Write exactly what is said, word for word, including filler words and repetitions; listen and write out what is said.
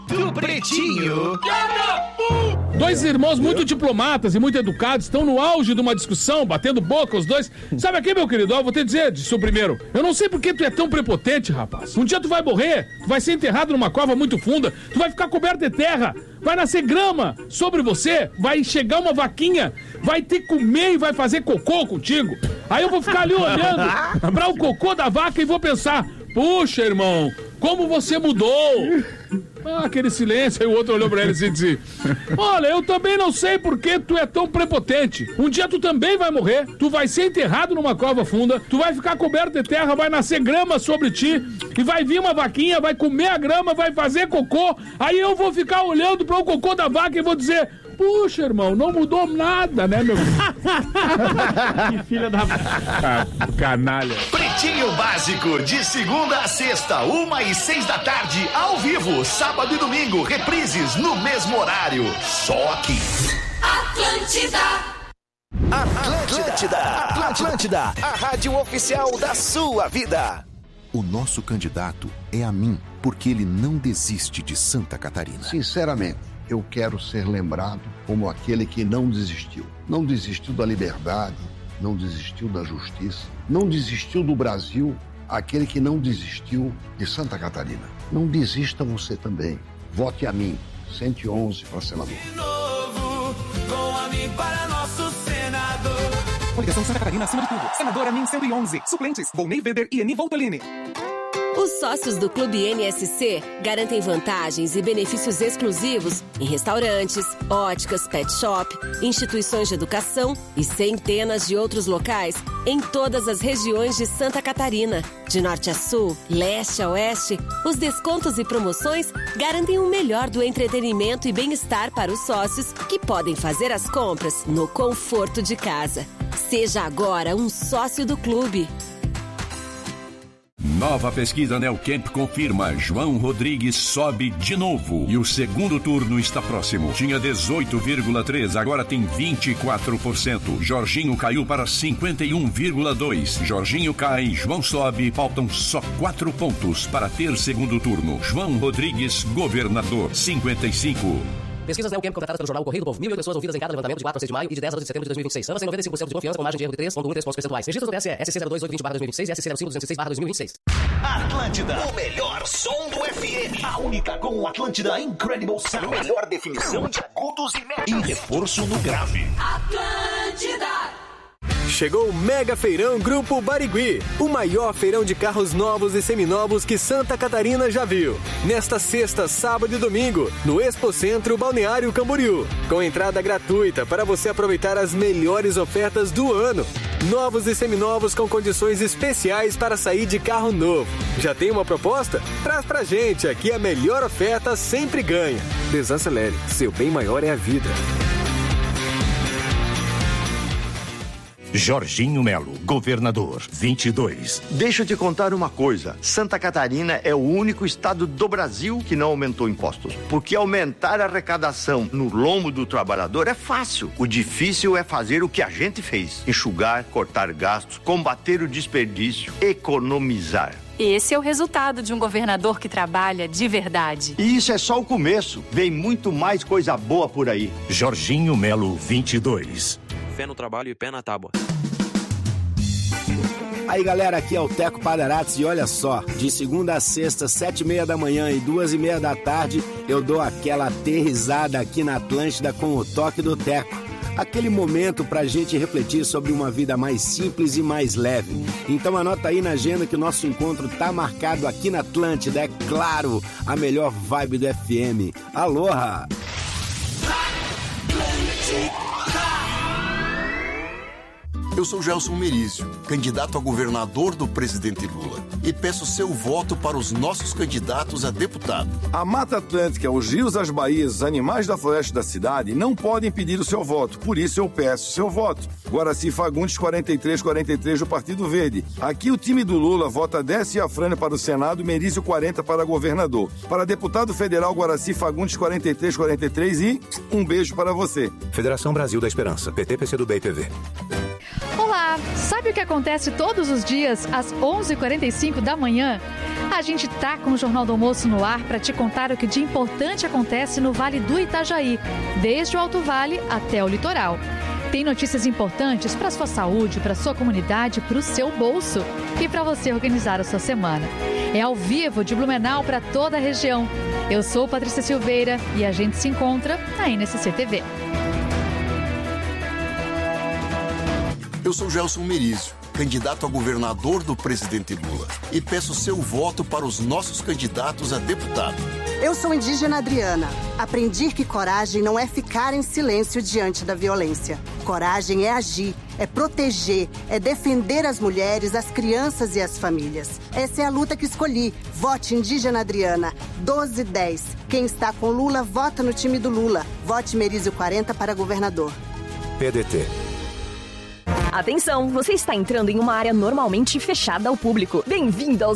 do Pretinho. Dois irmãos muito diplomatas e muito educados estão no auge de uma discussão, batendo boca os dois. Sabe aqui, meu querido? Eu vou te dizer, disse o primeiro. Eu não sei por que tu é tão prepotente, rapaz. Um dia tu vai morrer, tu vai ser enterrado numa cova muito funda, tu vai ficar coberto de terra, vai nascer grama sobre você, vai chegar uma vaquinha, vai ter que comer e vai fazer cocô contigo. Aí eu vou ficar ali olhando pra o cocô da vaca e vou pensar, puxa, irmão, como você mudou. Ah, aquele silêncio, aí o outro olhou pra ele e disse, olha, eu também não sei por que tu é tão prepotente. Um dia tu também vai morrer, tu vai ser enterrado numa cova funda, tu vai ficar coberto de terra, vai nascer grama sobre ti, e vai vir uma vaquinha, vai comer a grama, vai fazer cocô, aí eu vou ficar olhando para o cocô da vaca e vou dizer, puxa, irmão, não mudou nada, né, meu filho? Que filha da... Ah, canalha. Pretinho Básico, de segunda a sexta, uma e seis da tarde, ao vivo, sábado e domingo, reprises no mesmo horário. Só aqui. Atlântida. Atlântida. Atlântida. Atlântida, a rádio oficial da sua vida. O nosso candidato é a mim, porque ele não desiste de Santa Catarina. Sinceramente, eu quero ser lembrado como aquele que não desistiu. Não desistiu da liberdade, não desistiu da justiça, não desistiu do Brasil, aquele que não desistiu de Santa Catarina. Não desista você também. Vote a mim, cento e onze para senador. De novo, com a mim para nosso senador. Coligação Santa Catarina acima de tudo. Senador Amin cento e onze. Suplentes, Volney Weber e Eni Voltolini. Os sócios do Clube N S C garantem vantagens e benefícios exclusivos em restaurantes, óticas, pet shop, instituições de educação e centenas de outros locais em todas as regiões de Santa Catarina. De norte a sul, leste a oeste, os descontos e promoções garantem o melhor do entretenimento e bem-estar para os sócios que podem fazer as compras no conforto de casa. Seja agora um sócio do clube. Nova pesquisa Neocamp confirma, João Rodrigues sobe de novo e o segundo turno está próximo. Tinha dezoito vírgula três por cento, agora tem vinte e quatro por cento. Jorginho caiu para cinquenta e um vírgula dois por cento. Jorginho cai, João sobe, faltam só quatro pontos para ter segundo turno. João Rodrigues, governador, cinquenta e cinco. Pesquisas Neocamp contratadas pelo jornal Correio do Povo. Mil pessoas ouvidas em cada levantamento de quatro a seis de maio e de dez a doze de setembro de dois mil e vinte e seis. Ambas em noventa e cinco por cento de confiança com margem de erro de três vírgula um três pontos percentuais. Registros do T S E, S C zero dois oito vinte barra dois mil e vinte e seis e S C zero cinco duzentos e seis barra dois mil e vinte e seis. Atlântida, o melhor som do F M. A única com o Atlântida Incredible Sound. Melhor definição de agudos e médios. E reforço no grave. Atlântida. Chegou o Mega Feirão Grupo Barigui, o maior feirão de carros novos e seminovos que Santa Catarina já viu. Nesta sexta, sábado e domingo, no Expocentro Balneário Camboriú, com entrada gratuita para você aproveitar as melhores ofertas do ano. Novos e seminovos com condições especiais para sair de carro novo. Já tem uma proposta? Traz pra gente, aqui a melhor oferta sempre ganha. Desacelere, seu bem maior é a vida. Jorginho Melo, governador, vinte e dois. Deixa eu te contar uma coisa. Santa Catarina é o único estado do Brasil que não aumentou impostos. Porque aumentar a arrecadação no lombo do trabalhador é fácil. O difícil é fazer o que a gente fez. Enxugar, cortar gastos, combater o desperdício, economizar. Esse é o resultado de um governador que trabalha de verdade. E isso é só o começo. Vem muito mais coisa boa por aí. Jorginho Melo, vinte e dois. Fé no trabalho e pé na tábua. Aí galera, aqui é o Teco Padarates e olha só, de segunda a sexta, sete e meia da manhã e duas e meia da tarde, eu dou aquela aterrissada aqui na Atlântida com o toque do Teco. Aquele momento pra gente refletir sobre uma vida mais simples e mais leve. Então anota aí na agenda que o nosso encontro tá marcado aqui na Atlântida, é claro, a melhor vibe do F M. Aloha! Eu sou Gelson Merizio, candidato a governador do presidente Lula, e peço seu voto para os nossos candidatos a deputado. A Mata Atlântica, os rios, as baías, os animais da floresta da cidade não podem pedir o seu voto, por isso eu peço seu voto. Guaraci Fagundes, quarenta e três quarenta e três do Partido Verde. Aqui o time do Lula vota Décio Iafrânio para o Senado, Merizio quarenta para governador. Para deputado federal, Guaraci Fagundes, quarenta e três quarenta e três e um beijo para você. Federação Brasil da Esperança, P T, P C do B e P V. Olá, sabe o que acontece todos os dias às onze e quarenta e cinco da manhã? A gente tá com o Jornal do Almoço no ar para te contar o que de importante acontece no Vale do Itajaí, desde o Alto Vale até o litoral. Tem notícias importantes para a sua saúde, para a sua comunidade, para o seu bolso e para você organizar a sua semana. É ao vivo de Blumenau para toda a região. Eu sou Patrícia Silveira e a gente se encontra na N S C T V. Eu sou Gelson Merizio, candidato a governador do presidente Lula, e peço seu voto para os nossos candidatos a deputado. Eu sou indígena Adriana. Aprendi que coragem não é ficar em silêncio diante da violência. Coragem é agir, é proteger, é defender as mulheres, as crianças e as famílias. Essa é a luta que escolhi. Vote indígena Adriana, doze dez. Quem está com Lula, vota no time do Lula. Vote Merizio quarenta para governador. P D T. Atenção, você está entrando em uma área normalmente fechada ao público. Bem-vindo aos